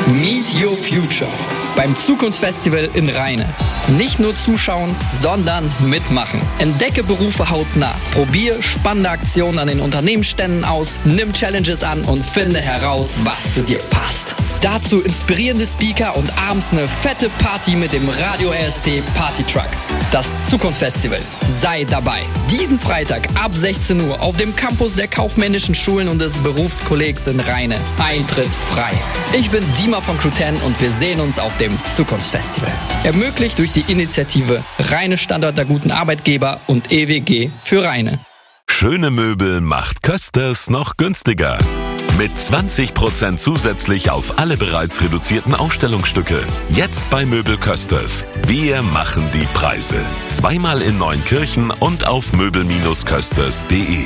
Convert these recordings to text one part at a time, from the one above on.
Meet Your Future beim Zukunftsfestival in Rheine. Nicht nur zuschauen, sondern mitmachen. Entdecke Berufe hautnah. Probier spannende Aktionen an den Unternehmensständen aus, nimm Challenges an und finde heraus, was zu dir passt. Dazu inspirierende Speaker und abends eine fette Party mit dem Radio RST Party Truck. Das Zukunftsfestival. Sei dabei. Diesen Freitag ab 16 Uhr auf dem Campus der kaufmännischen Schulen und des Berufskollegs in Rheine. Eintritt frei. Ich bin Dima von Crew 10 und wir sehen uns auf dem Zukunftsfestival. Ermöglicht durch die Initiative Rheine Standort der guten Arbeitgeber und EWG für Rheine. Schöne Möbel macht Kösters noch günstiger. Mit 20% zusätzlich auf alle bereits reduzierten Ausstellungsstücke. Jetzt bei Möbel Kösters. Wir machen die Preise. Zweimal in Neunkirchen und auf möbel-kösters.de.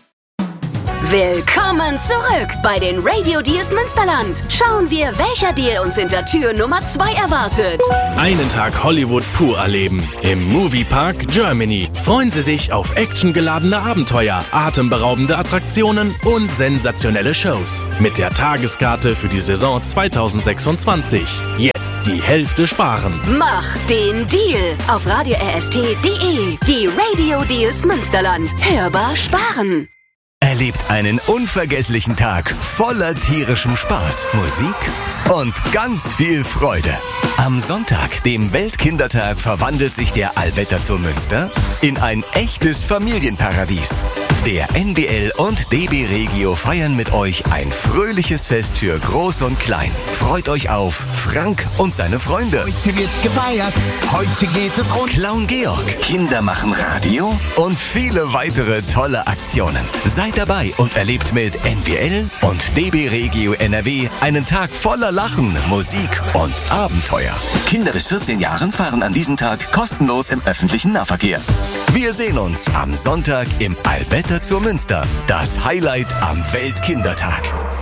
Willkommen zurück bei den Radio Deals Münsterland. Schauen wir, welcher Deal uns hinter Tür Nummer 2 erwartet. Einen Tag Hollywood pur erleben. Im Moviepark Germany. Freuen Sie sich auf actiongeladene Abenteuer, atemberaubende Attraktionen und sensationelle Shows. Mit der Tageskarte für die Saison 2026. Jetzt die Hälfte sparen. Mach den Deal auf radio-rst.de. Die Radio Deals Münsterland. Hörbar sparen. Erlebt einen unvergesslichen Tag voller tierischem Spaß, Musik und ganz viel Freude. Am Sonntag, dem Weltkindertag, verwandelt sich der Allwetter zur Münster in ein echtes Familienparadies. Der NBL und DB Regio feiern mit euch ein fröhliches Fest für Groß und Klein. Freut euch auf Frank und seine Freunde. Heute wird gefeiert, heute geht es rund. Clown Georg, Kinder machen Radio und viele weitere tolle Aktionen. Seid dabei und erlebt mit NBL und DB Regio NRW einen Tag voller Lachen, Musik und Abenteuer. Kinder bis 14 Jahren fahren an diesem Tag kostenlos im öffentlichen Nahverkehr. Wir sehen uns am Sonntag im Allwetter zur Münster. Das Highlight am Weltkindertag.